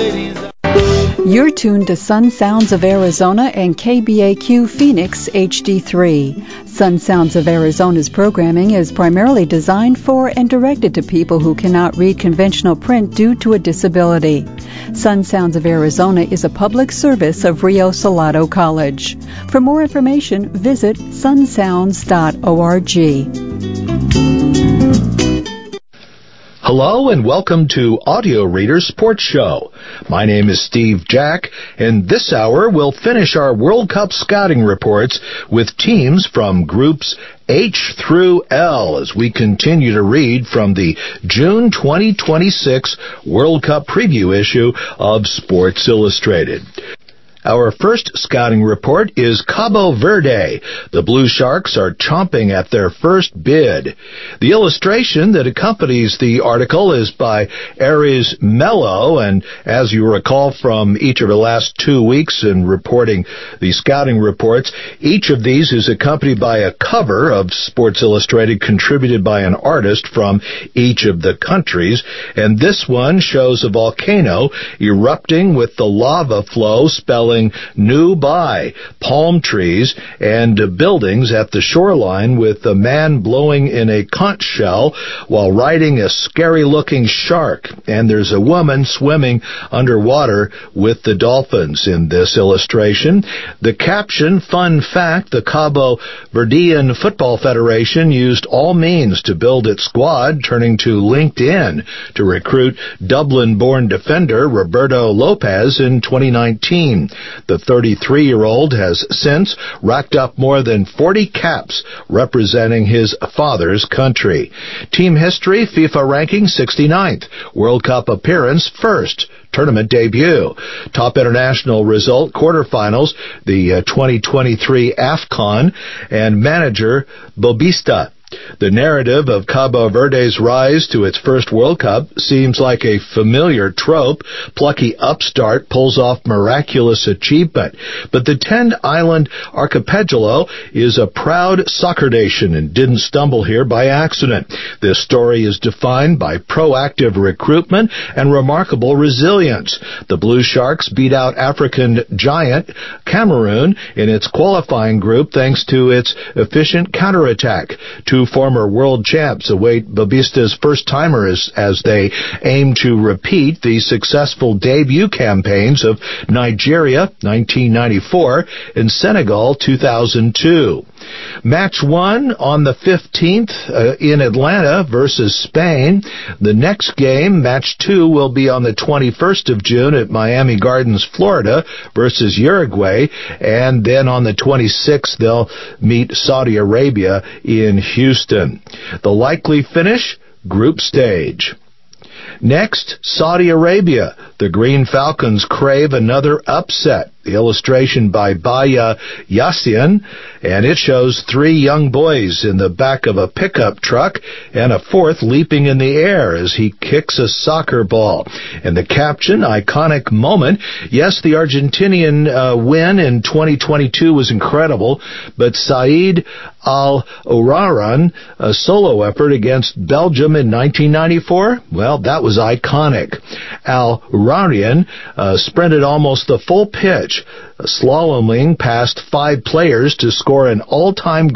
ladies. You're tuned to Sun Sounds of Arizona and KBAQ Phoenix HD3. Sun Sounds of Arizona's programming is primarily designed for and directed to people who cannot read conventional print due to a disability. Sun Sounds of Arizona is a public service of Rio Salado College. For more information, visit sunsounds.org. Hello and welcome to Audio Reader Sports Show. My name is Steve Jack, and this hour we'll finish our World Cup scouting reports with teams from Groups H through L as we continue to read from the June 2026 World Cup preview issue of Sports Illustrated. Our first scouting report is Cabo Verde. The Blue Sharks are chomping at their first bid. The illustration that accompanies the article is by Aries Mello, and as you recall from each of the last 2 weeks in reporting the scouting reports, each of these is accompanied by a cover of Sports Illustrated contributed by an artist from each of the countries, and this one shows a volcano erupting with the lava flow spelling Nubai, palm trees, and buildings at the shoreline with a man blowing in a conch shell while riding a scary-looking shark. And there's a woman swimming underwater with the dolphins in this illustration. The caption, fun fact, the Cabo Verdean Football Federation used all means to build its squad, turning to LinkedIn to recruit Dublin-born defender Roberto Lopez in 2019. The 33-year-old has since racked up more than 40 caps representing his father's country. Team history, FIFA ranking 69th. World Cup appearance, first. Tournament debut. Top international result, quarterfinals, the 2023 AFCON, and manager Bobista. The narrative of Cabo Verde's rise to its first World Cup seems like a familiar trope. Plucky upstart pulls off miraculous achievement. But the 10-island archipelago is a proud soccer nation and didn't stumble here by accident. This story is defined by proactive recruitment and remarkable resilience. The Blue Sharks beat out African giant Cameroon in its qualifying group thanks to its efficient counterattack. Two former world champs await Bobista's first-timers as they aim to repeat the successful debut campaigns of Nigeria, 1994, and Senegal, 2002. Match 1 on the 15th in Atlanta versus Spain. The next game, Match 2, will be on the 21st of June at Miami Gardens, Florida versus Uruguay, and then on the 26th they'll meet Saudi Arabia in Houston. The likely finish, group stage. Next, Saudi Arabia. The Green Falcons crave another upset. The illustration by Baya Yassian, and it shows 3 young boys in the back of a pickup truck and a fourth leaping in the air as he kicks a soccer ball. And the caption, iconic moment. Yes, the Argentinian win in 2022 was incredible, but Saeed Al-Ouraran, a solo effort against Belgium in 1994, well, that was iconic. Al-Ouraran sprinted almost the full pitch, slaloming past 5 players to score an all-time